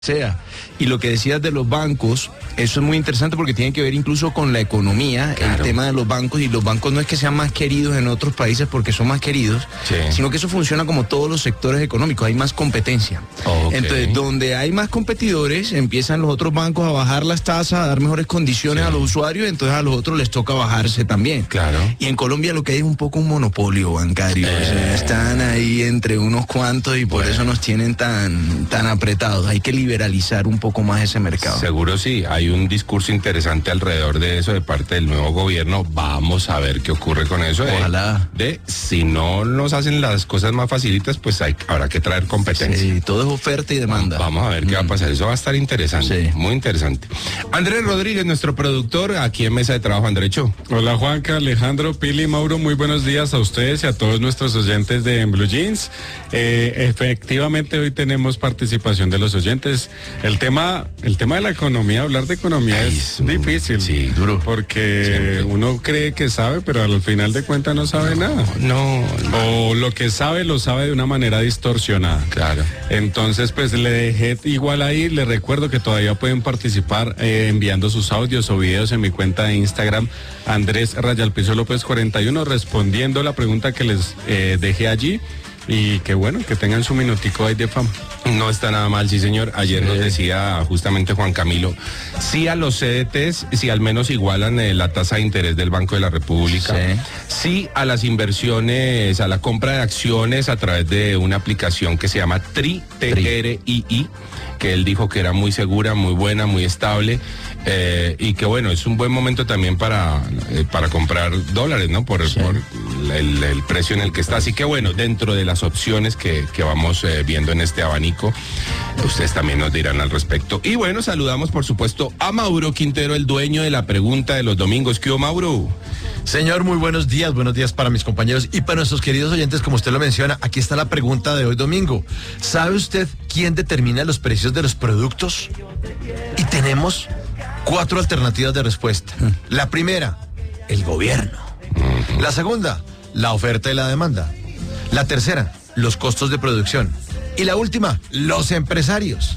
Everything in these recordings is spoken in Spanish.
sea. Y lo que decías de los bancos, eso es muy interesante porque tiene que ver incluso con la economía, claro. El tema de los bancos, y los bancos no es que sean más queridos en otros países porque son más queridos, sí. Sino que eso funciona como todos los sectores económicos, hay más competencia. Okay. Entonces, donde hay más competidores, empiezan los otros bancos a bajar las tasas, a dar mejores condiciones, sí. A los usuarios, entonces a los otros les toca bajarse también. Claro. Y en Colombia lo que hay es un poco un monopolio bancario, o sea, están ahí entre unos cuantos y por eso nos tienen tan apretados. Hay que liberalizar un poco más ese mercado. Seguro sí, hay un discurso interesante alrededor de eso de parte del nuevo gobierno. Vamos a ver qué ocurre con eso. Ojalá. Si no nos hacen las cosas más facilitas, pues habrá que traer competencia. Sí, todo es oferta y demanda. Vamos a ver qué va a pasar. Eso va a estar interesante, sí. Muy interesante. Andrés Rodríguez, nuestro productor, aquí en Mesa de Trabajo. Andrecho. Hola Juanca, Alejandro, Pili, Mauro, muy buenos días a ustedes y a todos nuestros oyentes de Blue Jeans. Efectivamente hoy tenemos participación de los oyentes. El tema de la economía, hablar de economía es difícil. Sí, duro. Porque siempre. Uno cree que sabe, pero al final de cuentas no sabe nada. No. O lo que sabe, lo sabe de una manera distorsionada. Claro. Entonces, pues le dejé igual ahí, les recuerdo que todavía pueden participar enviando sus audios o videos en mi cuenta de Instagram, Andrés _López 41, respondiendo la pregunta que les dejé allí. Y que bueno, que tengan su minutico ahí de fama. No está nada mal, sí señor. Ayer nos decía justamente Juan Camilo, sí a los CDTs, si al menos igualan la tasa de interés del Banco de la República, sí a las inversiones, a la compra de acciones a través de una aplicación que se llama TRII, que él dijo que era muy segura, muy buena, muy estable, y que bueno, es un buen momento también para comprar dólares, ¿no? Por el precio en el que está. Así que bueno, dentro de las opciones que vamos viendo en este abanico, ustedes también nos dirán al respecto. Y bueno, saludamos por supuesto a Mauro Quintero, el dueño de la pregunta de los domingos. ¿Qué hubo, Mauro? Señor, muy buenos días para mis compañeros y para nuestros queridos oyentes, como usted lo menciona. Aquí está la pregunta de hoy domingo. ¿Sabe usted quién determina los precios de los productos? Y tenemos 4 alternativas de respuesta. La primera, el gobierno. La segunda, la oferta y la demanda. La tercera, los costos de producción. Y la última, los empresarios.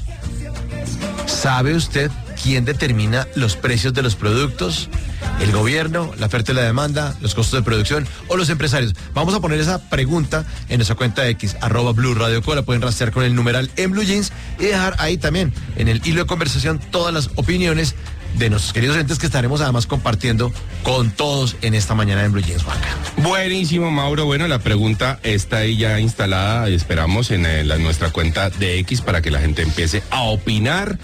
¿Sabe usted quién determina los precios de los productos? ¿El gobierno, la oferta y la demanda, los costos de producción o los empresarios? Vamos a poner esa pregunta en nuestra cuenta de X, @BluRadioCo. La pueden rastrear con el numeral en Blue Jeans y dejar ahí también en el hilo de conversación todas las opiniones de nuestros queridos oyentes que estaremos además compartiendo con todos en esta mañana en Blue Jeans, Juanca. Buenísimo, Mauro. Bueno, la pregunta está ahí ya instalada y esperamos en nuestra cuenta de X para que la gente empiece a opinar.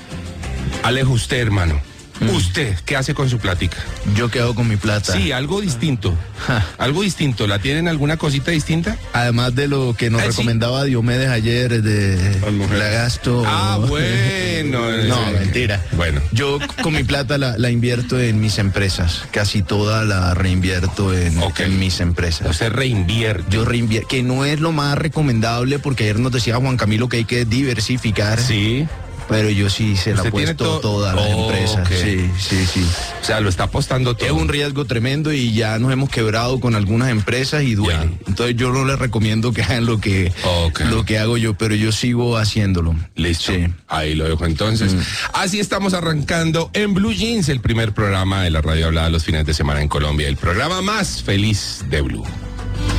Alejo, usted, hermano. ¿Usted qué hace con su plática? ¿Yo qué hago con mi plata? Sí, algo distinto. Algo distinto. ¿La tienen alguna cosita distinta? Además de lo que nos recomendaba Diomedes ayer de la gasto. Bueno. No, mentira. Bueno. Yo con mi plata la invierto en mis empresas. Casi toda la reinvierto en mis empresas. Usted reinvierte. Yo reinvierto, que no es lo más recomendable porque ayer nos decía Juan Camilo que hay que diversificar. Sí. Pero yo sí se la he puesto toda la empresa. Sí. O sea, lo está apostando todo. Es un riesgo tremendo y ya nos hemos quebrado con algunas empresas y duele. Ya. Entonces yo no les recomiendo que hagan lo que hago yo, pero yo sigo haciéndolo. Listo. Sí. Ahí lo dejo entonces. Así estamos arrancando en Blue Jeans, el primer programa de la radio hablada los fines de semana en Colombia, el programa más feliz de Blue.